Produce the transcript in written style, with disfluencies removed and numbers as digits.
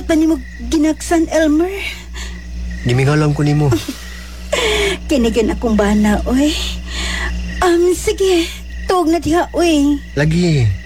Ambot pa ni mo ginaksan, Elmer. Gimingalam ko nimo. Kinigan akong bana, oy. Sige. Tuog na diha, oy. Lagi.